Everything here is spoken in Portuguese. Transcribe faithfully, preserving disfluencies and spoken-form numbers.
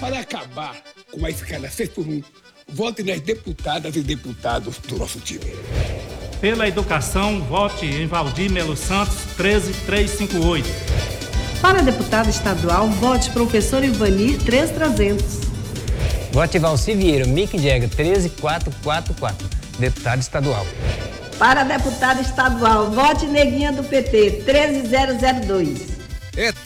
para acabar com a escala seis por um, vote nas deputadas e deputados do nosso time. Pela educação, vote em Valdir Melo Santos, treze mil trezentos e cinquenta e oito. Para deputado estadual, vote professor Ivanir, treze mil trezentos. Vote Valci Vieira, Mick Jagger, treze mil quatrocentos e quarenta e quatro, deputado estadual. Para deputado estadual, vote Neguinha do P T, treze mil dois. É